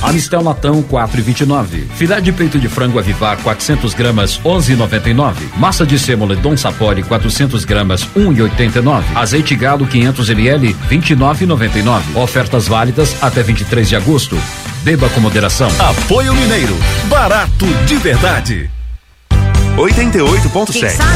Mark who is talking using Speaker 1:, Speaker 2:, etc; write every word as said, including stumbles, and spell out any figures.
Speaker 1: Amistel latão quatro e vinte e nove. Filé de peito de frango Avivar quatrocentos gramas onze e noventa e nove. Massa de sêmola Dom Sapori quatrocentos gramas um e oitenta e nove. Azeite Galo quinhentos mililitros vinte e nove e noventa e nove. Ofertas válidas até vinte e três de agosto. Beba com moderação.
Speaker 2: Apoio Mineiro, barato de verdade.
Speaker 3: oitenta e oito ponto sete.